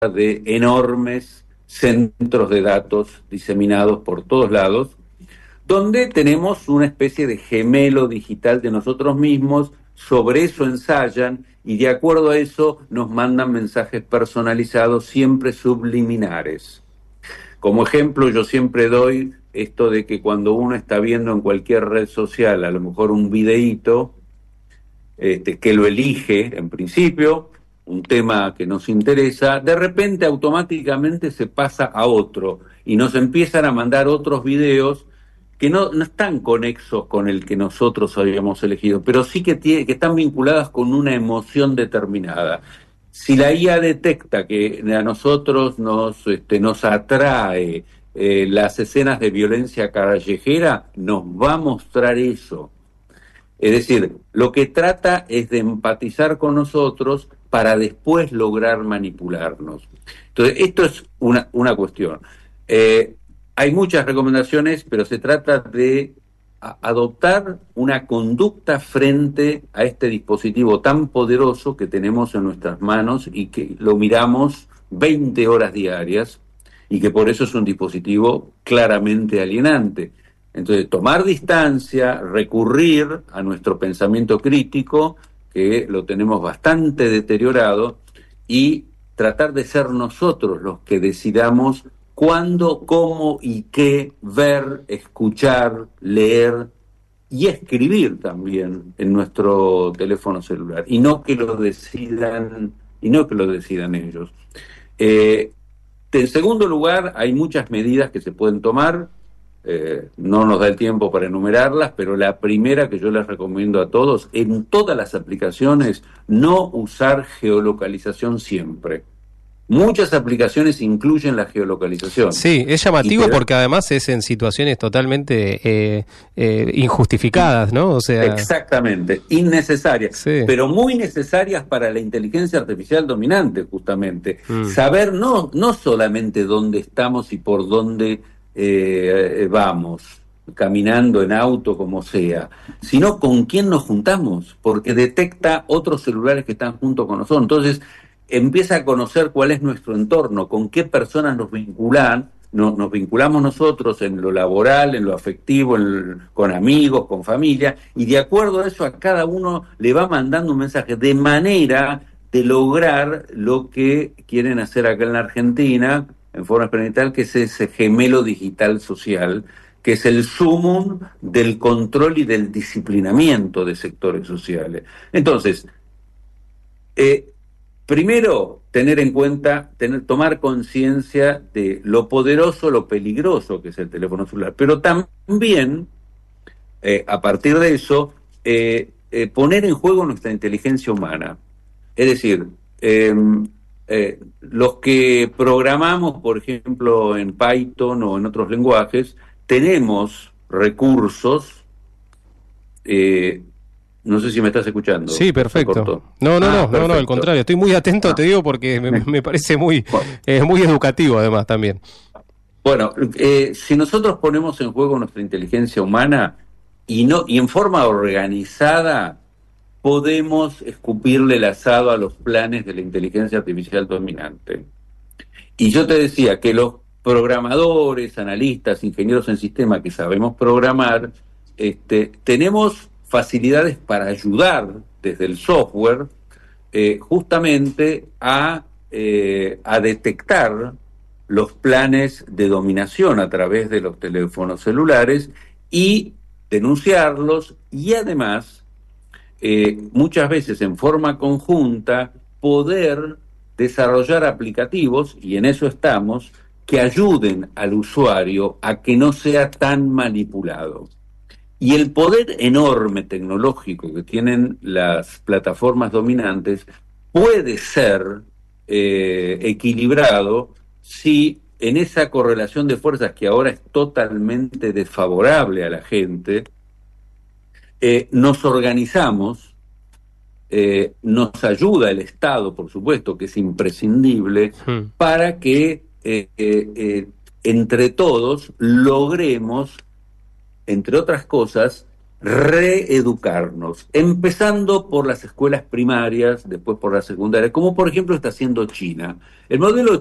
de enormes centros de datos diseminados por todos lados, donde tenemos una especie de gemelo digital de nosotros mismos. Sobre eso ensayan y de acuerdo a eso nos mandan mensajes personalizados, siempre subliminares. Como ejemplo, yo siempre doy esto de que cuando uno está viendo en cualquier red social, a lo mejor un videíto, que lo elige en principio, un tema que nos interesa, de repente automáticamente se pasa a otro y nos empiezan a mandar otros videos que no están conexos con el que nosotros habíamos elegido, pero sí que están vinculadas con una emoción determinada. Si la IA detecta que a nosotros nos atrae las escenas de violencia callejera, nos va a mostrar eso. Es decir, lo que trata es de empatizar con nosotros para después lograr manipularnos. Entonces, esto es una cuestión. Hay muchas recomendaciones, pero se trata de adoptar una conducta frente a este dispositivo tan poderoso que tenemos en nuestras manos y que lo miramos 20 horas diarias y que por eso es un dispositivo claramente alienante. Entonces, tomar distancia, recurrir a nuestro pensamiento crítico, que lo tenemos bastante deteriorado, y tratar de ser nosotros los que decidamos cuándo, cómo y qué ver, escuchar, leer y escribir también en nuestro teléfono celular, y no que lo decidan ellos. En segundo lugar, hay muchas medidas que se pueden tomar. No nos da el tiempo para enumerarlas, pero la primera que yo les recomiendo a todos, en todas las aplicaciones, no usar geolocalización siempre. Muchas aplicaciones incluyen la geolocalización. Sí, es llamativo porque además es en situaciones totalmente injustificadas, ¿no? O sea, exactamente, innecesarias, sí, pero muy necesarias para la inteligencia artificial dominante, justamente. Saber no solamente dónde estamos y por dónde vamos, caminando en auto, como sea, sino con quién nos juntamos, porque detecta otros celulares que están junto con nosotros. Entonces, empieza a conocer cuál es nuestro entorno, con qué personas nos vinculamos nosotros en lo laboral, en lo afectivo, con amigos, con familia, y de acuerdo a eso a cada uno le va mandando un mensaje de manera de lograr lo que quieren hacer acá en la Argentina en forma experimental, que es ese gemelo digital social, que es el sumum del control y del disciplinamiento de sectores sociales. Entonces, primero, tener en cuenta, tomar conciencia de lo poderoso, lo peligroso que es el teléfono celular, pero también, a partir de eso, poner en juego nuestra inteligencia humana. Es decir, los que programamos, por ejemplo, en Python o en otros lenguajes, tenemos recursos. No sé si me estás escuchando. sí, perfecto. No, perfecto. Al contrario, estoy muy atento, te digo, porque me parece muy educativo además también. Bueno, si nosotros ponemos en juego nuestra inteligencia humana y en forma organizada, podemos escupirle el asado a los planes de la inteligencia artificial dominante. Y yo te decía que los programadores, analistas, ingenieros en sistema que sabemos programar, tenemos facilidades para ayudar desde el software justamente a detectar los planes de dominación a través de los teléfonos celulares y denunciarlos, y además muchas veces en forma conjunta poder desarrollar aplicativos, y en eso estamos, que ayuden al usuario a que no sea tan manipulado. Y el poder enorme tecnológico que tienen las plataformas dominantes puede ser equilibrado si en esa correlación de fuerzas que ahora es totalmente desfavorable a la gente, nos organizamos, nos ayuda el Estado, por supuesto, que es imprescindible, para que entre todos logremos, entre otras cosas, reeducarnos, empezando por las escuelas primarias, después por las secundarias, como por ejemplo está haciendo China. El modelo